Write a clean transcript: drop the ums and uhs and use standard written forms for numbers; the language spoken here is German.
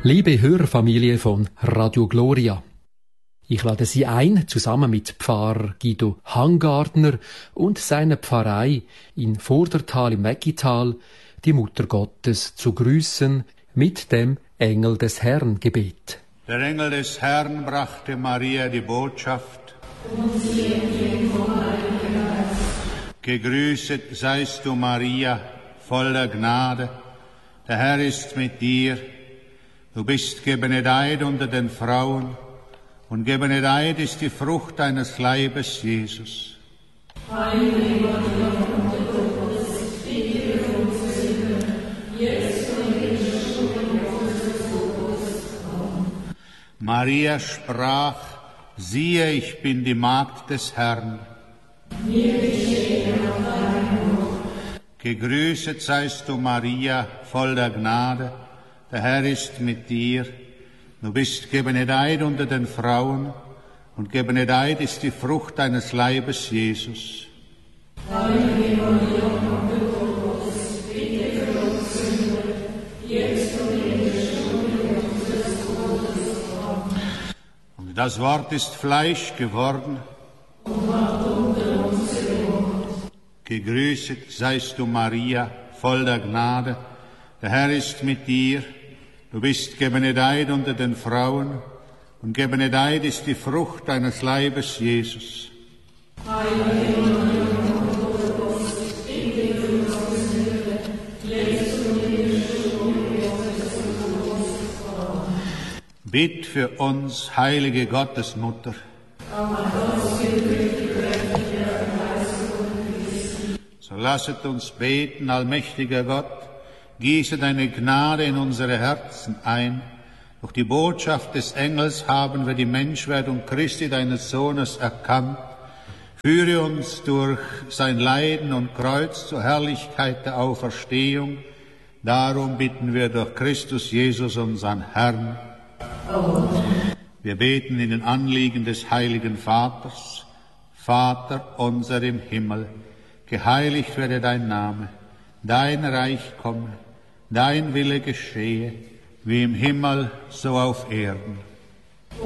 Liebe Hörerfamilie von Radio Gloria, ich lade Sie ein, zusammen mit Pfarrer Guido Hangardner und seiner Pfarrei in Vordertal im Weckital die Mutter Gottes zu grüßen mit dem Engel des Herrn Gebet. Der Engel des Herrn brachte Maria die Botschaft: Gegrüßet seist du, Maria, voller Gnade, der Herr ist mit dir. Du bist gebenedeit unter den Frauen, und gebenedeit ist die Frucht deines Leibes, Jesus. Maria sprach: Siehe, ich bin die Magd des Herrn. Gegrüßet seist du, Maria, voller Gnade, der Herr ist mit dir. Du bist gebenedeit unter den Frauen, und gebenedeit ist die Frucht deines Leibes, Jesus. Und das Wort ist Fleisch geworden. Gegrüßet seist du, Maria, voller Gnade, der Herr ist mit dir. Du bist gebenedeit unter den Frauen, und gebenedeit ist die Frucht deines Leibes, Jesus. Bitt für uns, heilige Gottesmutter. So lasset uns beten, allmächtiger Gott. Gieße deine Gnade in unsere Herzen ein. Durch die Botschaft des Engels haben wir die Menschwerdung Christi, deines Sohnes, erkannt. Führe uns durch sein Leiden und Kreuz zur Herrlichkeit der Auferstehung. Darum bitten wir durch Christus Jesus, unseren Herrn. Wir beten in den Anliegen des heiligen Vaters. Vater unser im Himmel, geheiligt werde dein Name, dein Reich komme, dein Wille geschehe, wie im Himmel, so auf Erden.